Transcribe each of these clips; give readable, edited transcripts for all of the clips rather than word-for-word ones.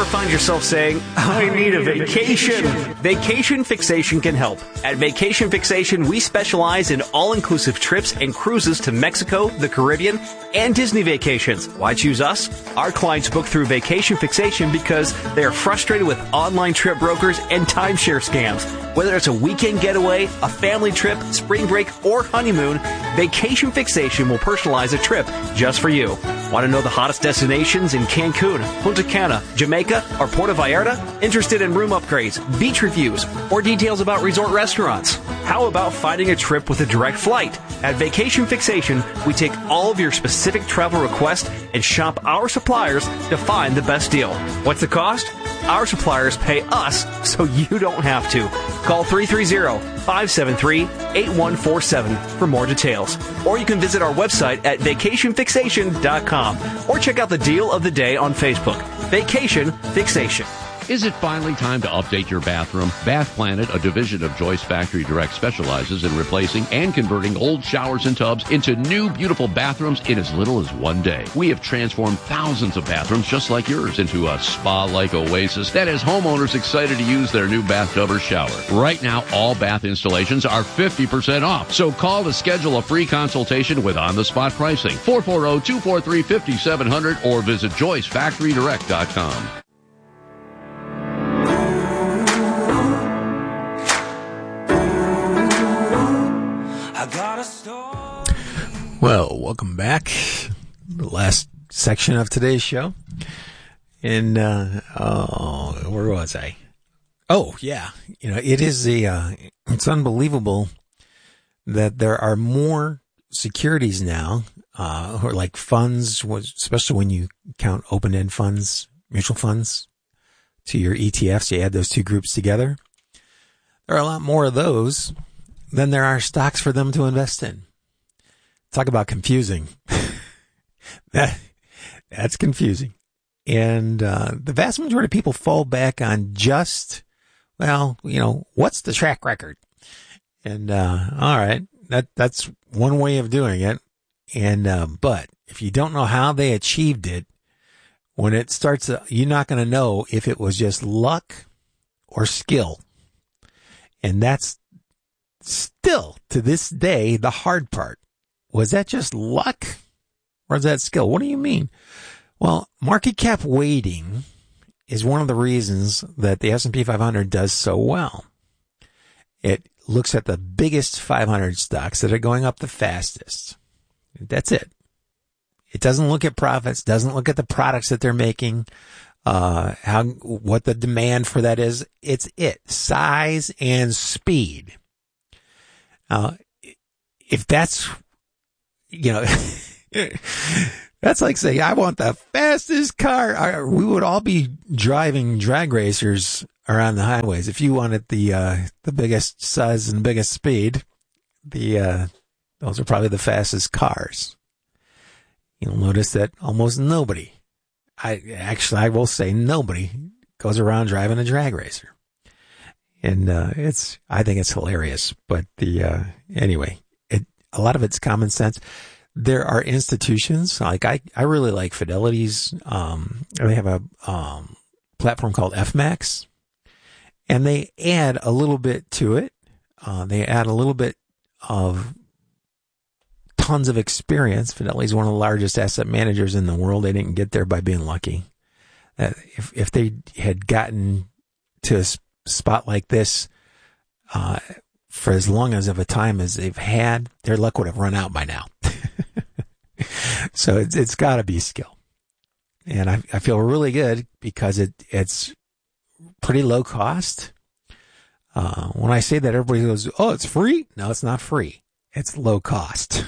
find yourself saying, I need a vacation? Vacation Fixation can help. At Vacation Fixation, we specialize in all-inclusive trips and cruises to Mexico, the Caribbean, and Disney vacations. Why choose us? Our clients book through Vacation Fixation because they are frustrated with online trip brokers and timeshare scams. Whether it's a weekend getaway, a family trip, spring break, or honeymoon, Vacation Fixation will personalize a trip just for you. Want to know the hottest destinations in Cancun, Punta Cana, Jamaica, or Puerto Vallarta? Interested in room upgrades, beach reviews, or details about resort restaurants? How about finding a trip with a direct flight? At Vacation Fixation, we take all of your specific travel requests and shop our suppliers to find the best deal. What's the cost? Our suppliers pay us so you don't have to. Call 330-573-8147 for more details. Or you can visit our website at vacationfixation.com or check out the deal of the day on Facebook. Vacation Fixation. Is it finally time to update your bathroom? Bath Planet, a division of Joyce Factory Direct, specializes in replacing and converting old showers and tubs into new, beautiful bathrooms in as little as one day. We have transformed thousands of bathrooms just like yours into a spa-like oasis that has homeowners excited to use their new bathtub or shower. Right now, all bath installations are 50% off. So call to schedule a free consultation with on-the-spot pricing. 440-243-5700 or visit JoyceFactoryDirect.com. Well, welcome back. The last section of today's show. And, where was I? Oh, yeah. You know, it is it's unbelievable that there are more securities now, or like funds, especially when you count open-end funds, mutual funds to your ETFs. You add those two groups together. There are a lot more of those than there are stocks for them to invest in. Talk about confusing. That's confusing. And the vast majority of people fall back on just, well, you know, what's the track record? And all right, that's one way of doing it. And but if you don't know how they achieved it, when it starts, you're not going to know if it was just luck or skill. And that's still, to this day, the hard part. Was that just luck or is that skill? What do you mean? Well, market cap weighting is one of the reasons that the S&P 500 does so well. It looks at the biggest 500 stocks that are going up the fastest. That's it. It doesn't look at profits, doesn't look at the products that they're making, what the demand for that is. It's size and speed. If that's, you know, that's like saying, I want the fastest car. We would all be driving drag racers around the highways. If you wanted the biggest size and biggest speed, those are probably the fastest cars. You'll notice that almost nobody, I will say nobody goes around driving a drag racer. And, I think it's hilarious, but anyway, a lot of it's common sense. There are institutions, like I really like Fidelity's, they have a, platform called FMAX, and they add a little bit to it. They add a little bit of tons of experience. Fidelity is one of the largest asset managers in the world. They didn't get there by being lucky. If they had gotten to a spot like this, for as long as of a time as they've had, their luck would have run out by now. So it's got to be skill. And I feel really good because it's pretty low cost. When I say that, everybody goes, oh, it's free? No, it's not free. It's low cost.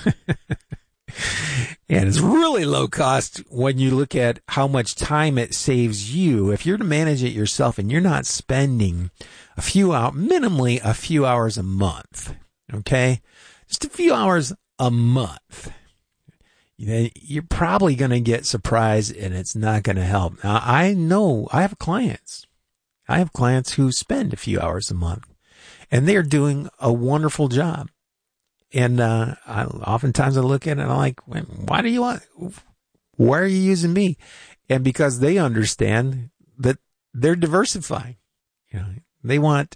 And it's really low cost when you look at how much time it saves you. If you're to manage it yourself and you're not spending minimally a few hours a month, okay? Just a few hours a month. You're probably going to get surprised and it's not going to help. Now, I know I have clients who spend a few hours a month and they're doing a wonderful job. And oftentimes I look at it and I'm like, why are you using me? And because they understand that they're diversifying. They want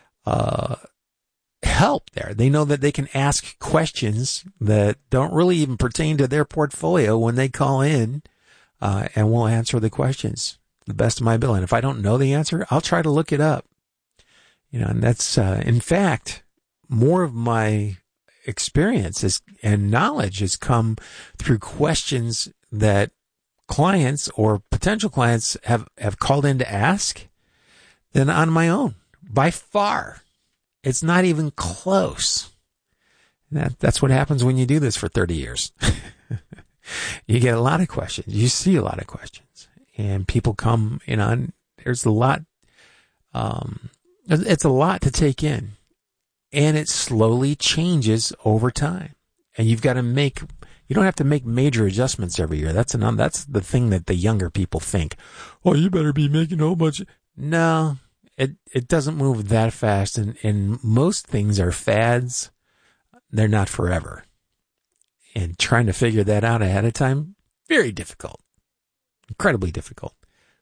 help there. They know that they can ask questions that don't really even pertain to their portfolio when they call in, and we'll answer the questions to the best of my ability. And if I don't know the answer, I'll try to look it up. And that's, in fact, more of my experience and knowledge has come through questions that clients or potential clients have called in to ask than on my own. By far. It's not even close. That's what happens when you do this for 30 years. You get a lot of questions. You see a lot of questions. And people come in on, there's a lot, it's a lot to take in. And it slowly changes over time. And you've got to you don't have to make major adjustments every year. That's the thing that the younger people think. Oh, you better be making a whole bunch. No, it doesn't move that fast. And most things are fads. They're not forever. And trying to figure that out ahead of time, very difficult. Incredibly difficult.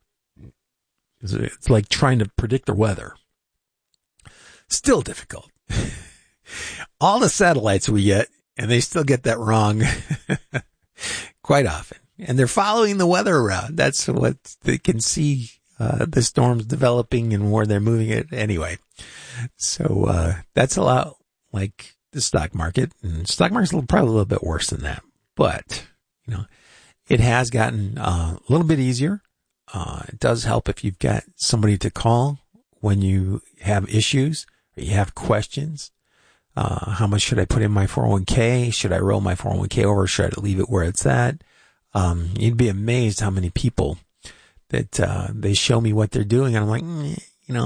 It's like trying to predict the weather. Still difficult. All the satellites we get, and they still get that wrong quite often. And they're following the weather around. That's what they can see, the storms developing and where they're moving it anyway. So, that's a lot like the stock market, and stock market's probably a little bit worse than that, but it has gotten a little bit easier. It does help if you've got somebody to call when you have issues or you have questions. How much should I put in my 401k? Should I roll my 401k over? Should I leave it where it's at? You'd be amazed how many people that, they show me what they're doing. And I'm like,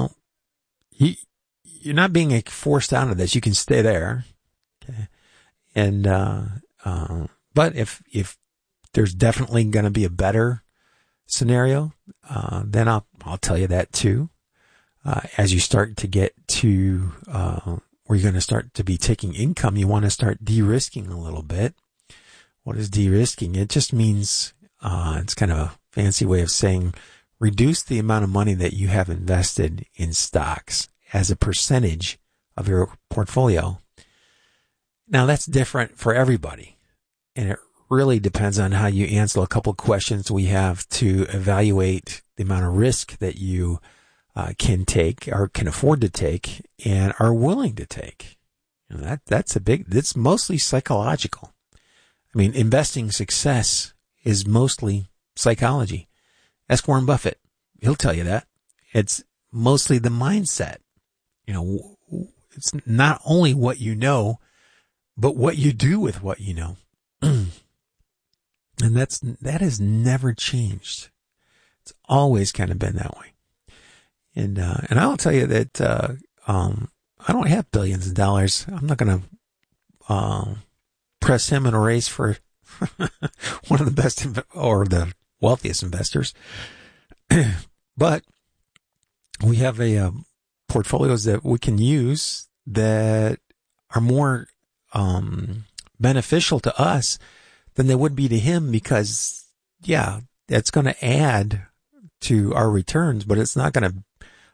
you're not being forced out of this. You can stay there. Okay. And, but if there's definitely going to be a better scenario, then I'll tell you that too. As you start to get to, where you're going to start to be taking income, you want to start de-risking a little bit. What is de-risking? It just means, it's kind of a fancy way of saying reduce the amount of money that you have invested in stocks as a percentage of your portfolio. Now that's different for everybody, and it really depends on how you answer a couple of questions we have to evaluate the amount of risk that you can take or can afford to take and are willing to take. That's mostly psychological. I mean, investing success is mostly psychology. Ask Warren Buffett. He'll tell you that. It's mostly the mindset. It's not only what you know, but what you do with what you know. And that has never changed. It's always kind of been that way. And I'll tell you that, I don't have billions of dollars. I'm not going to, press him in a race for one of the best or the wealthiest investors. But we have portfolios that we can use that are more, beneficial to us than they would be to him, because that's going to add to our returns, but it's not going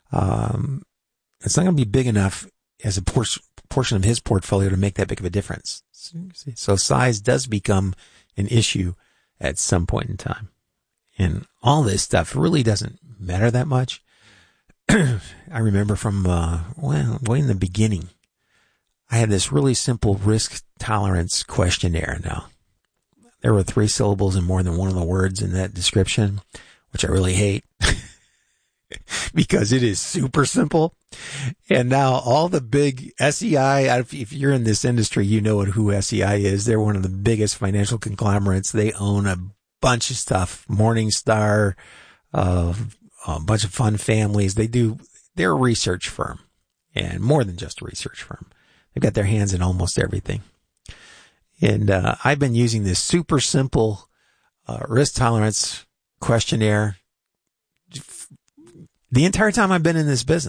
to be big enough as a portion of his portfolio to make that big of a difference. So size does become an issue at some point in time. And all this stuff really doesn't matter that much. I remember from, way in the beginning, I had this really simple risk tolerance questionnaire. Now, there were 3 syllables and more than one of the words in that description, which I really hate because it is super simple. And now all the big SEI, if you're in this industry, you know who SEI is. They're one of the biggest financial conglomerates. They own a bunch of stuff. Morningstar, a bunch of fund families. They're a research firm, and more than just a research firm. They've got their hands in almost everything. And I've been using this super simple risk tolerance questionnaire the entire time I've been in this business.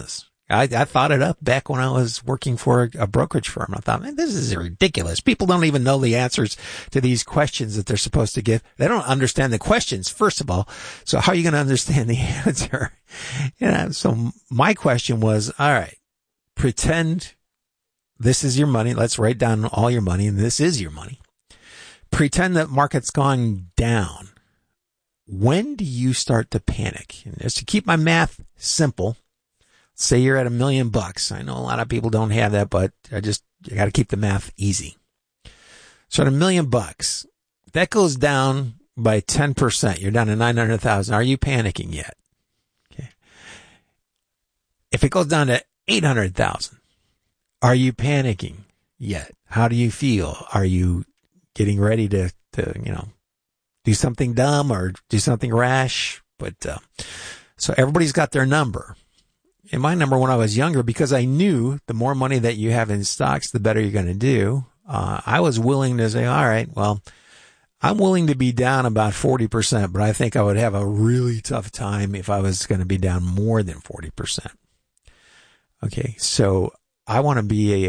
I thought it up back when I was working for a brokerage firm. I thought, man, this is ridiculous. People don't even know the answers to these questions that they're supposed to give. They don't understand the questions, first of all. So how are you going to understand the answer? So my question was, all right, pretend this is your money. Let's write down all your money, and this is your money. Pretend that market's gone down. When do you start to panic? And just to keep my math simple, say you're at $1 million. I know a lot of people don't have that, but I got to keep the math easy. So at $1 million, that goes down by 10%. You're down to 900,000. Are you panicking yet? Okay. If it goes down to 800,000, are you panicking yet? How do you feel? Are you getting ready to do something dumb or do something rash? But, so everybody's got their number. And my number when I was younger, because I knew the more money that you have in stocks, the better you're going to do. I was willing to say, all right, well, I'm willing to be down about 40%, but I think I would have a really tough time if I was going to be down more than 40%. Okay. So I want to be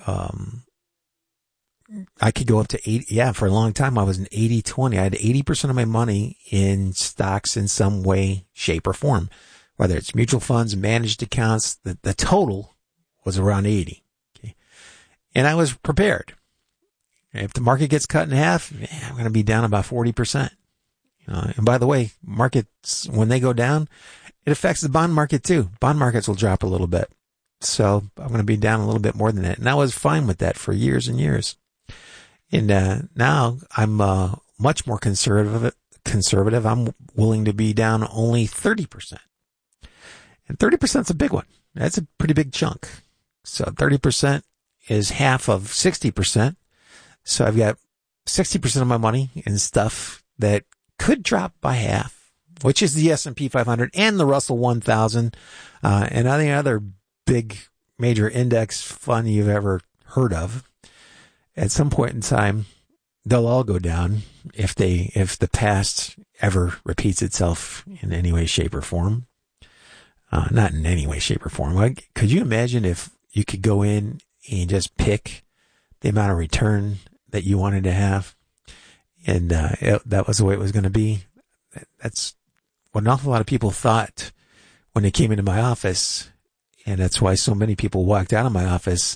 I could go up to 80. Yeah. For a long time, I was an 80-20. I had 80% of my money in stocks in some way, shape or form. Whether it's mutual funds, managed accounts, the total was around 80. Okay. And I was prepared. If the market gets cut in half, I'm going to be down about 40%. And by the way, markets, when they go down, it affects the bond market too. Bond markets will drop a little bit. So I'm going to be down a little bit more than that. And I was fine with that for years and years. And now I'm much more conservative. I'm willing to be down only 30%. And 30% is a big one. That's a pretty big chunk. So 30% is half of 60%. So I've got 60% of my money in stuff that could drop by half, which is the S&P 500 and the Russell 1000, and any other big major index fund you've ever heard of. At some point in time, they'll all go down if the past ever repeats itself in any way, shape, or form. Not in any way, shape, or form. Could you imagine if you could go in and just pick the amount of return that you wanted to have, and that was the way it was going to be? That's what an awful lot of people thought when they came into my office, and that's why so many people walked out of my office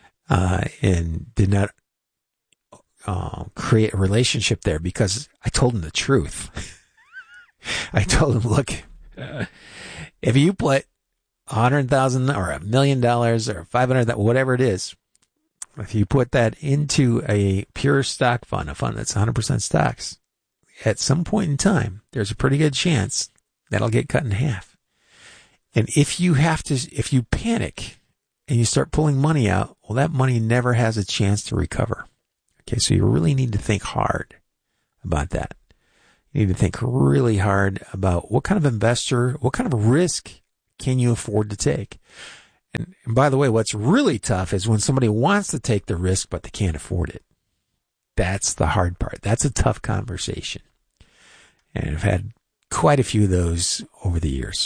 and did not create a relationship there, because I told them the truth. I told them, look, if you put $100,000 or $1 million or 500, whatever it is, if you put that into a pure stock fund, a fund that's 100% stocks, at some point in time, there's a pretty good chance that'll get cut in half. And if you panic and you start pulling money out, well, that money never has a chance to recover. Okay. So you really need to think hard about that. You need to think really hard about what kind of investor, what kind of risk can you afford to take? And by the way, what's really tough is when somebody wants to take the risk, but they can't afford it. That's the hard part. That's a tough conversation. And I've had quite a few of those over the years.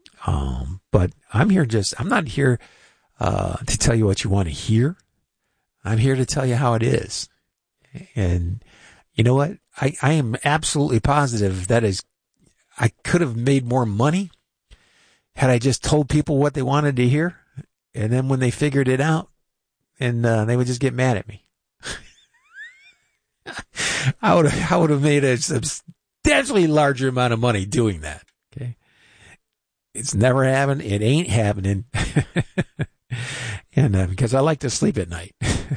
But I'm not here to tell you what you want to hear. I'm here to tell you how it is. And you know what? I am absolutely positive I could have made more money had I just told people what they wanted to hear. And then when they figured it out, and they would just get mad at me. I would have made a substantially larger amount of money doing that. Okay. It's never happened. It ain't happening. And because I like to sleep at night.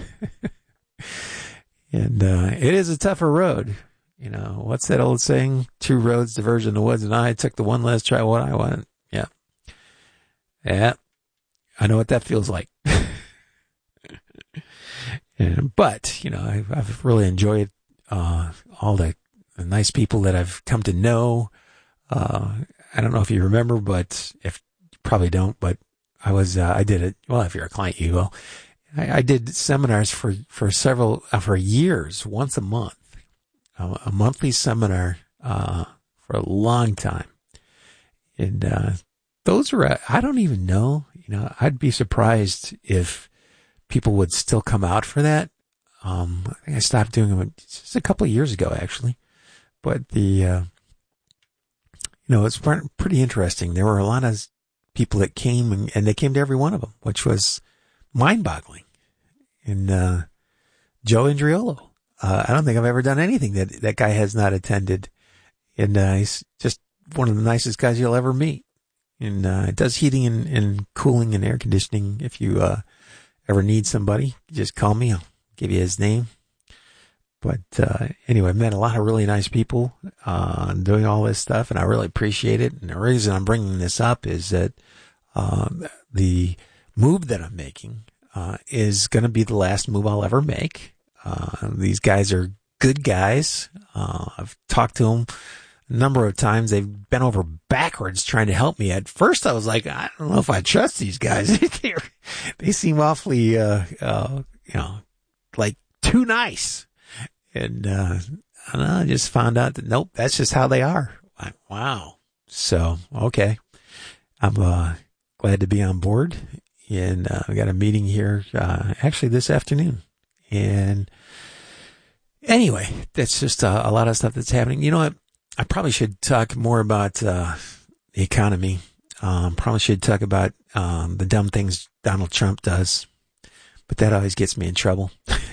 And it is a tougher road. You know, what's that old saying? 2 roads diverge in the woods, and I took the one less, try what I want. Yeah. Yeah. I know what that feels like. But, you know, I've really enjoyed all the nice people that I've come to know. I don't know if you remember, but if you probably don't, but I did it. Well, if you're a client, you will. I did seminars for years, once a month, a monthly seminar, for a long time. And, those were, I don't even know I'd be surprised if people would still come out for that. I think I stopped doing them just a couple of years ago, actually. But it's pretty interesting. There were a lot of people that came, and they came to every one of them, which was mind-boggling. And Joe Andriolo, I don't think I've ever done anything that guy has not attended. And he's just one of the nicest guys you'll ever meet. And it does heating and cooling and air conditioning. If you ever need somebody, just call me. I'll give you his name. But anyway, I met a lot of really nice people doing all this stuff, and I really appreciate it. And the reason I'm bringing this up is that the move that I'm making is going to be the last move I'll ever make. These guys are good guys. I've talked to them a number of times. They've bent over backwards trying to help me. At first, I was like, I don't know if I trust these guys. They seem awfully, like too nice. And I just found out that, nope, that's just how they are. Like, wow. So, okay. I'm glad to be on board. And we got a meeting here actually this afternoon. And anyway, that's just a lot of stuff that's happening. You know what? I probably should talk more about the economy. Probably should talk about the dumb things Donald Trump does. But that always gets me in trouble.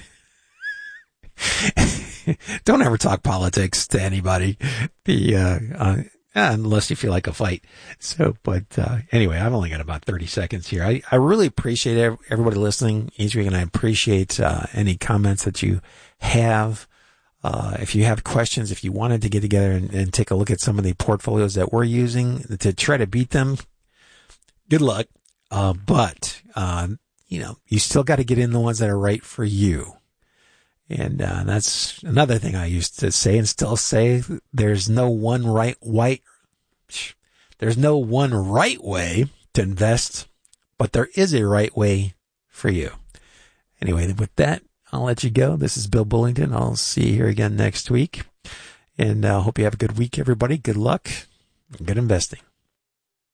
Don't ever talk politics to anybody, unless you feel like a fight. So, but anyway, I've only got about 30 seconds here. I really appreciate everybody listening each week, and I appreciate any comments that you have. If you have questions, if you wanted to get together and take a look at some of the portfolios that we're using to try to beat them, good luck. But you still got to get in the ones that are right for you. And that's another thing I used to say and still say. There's no one right way to invest, but there is a right way for you. Anyway, with that, I'll let you go. This is Bill Bullington. I'll see you here again next week. And I hope you have a good week, everybody. Good luck and good investing.